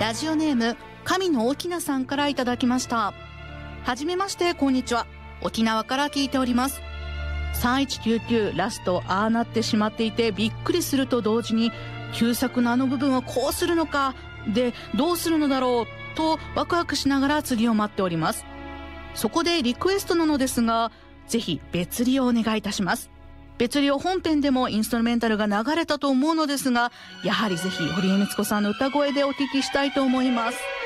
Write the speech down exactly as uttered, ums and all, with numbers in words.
ラジオネーム神の沖縄さんからいただきました。はじめまして、こんにちは。沖縄から聞いております。さんいちきゅうきゅうラストああなってしまっていてびっくりすると同時に、旧作のあの部分はこうするのかでどうするのだろうとワクワクしながら次を待っております。そこでリクエストなのですが、ぜひ別リをお願いいたします。別リを本編でもインストルメンタルが流れたと思うのですが、やはりぜひ堀江光子さんの歌声でお聞きしたいと思います。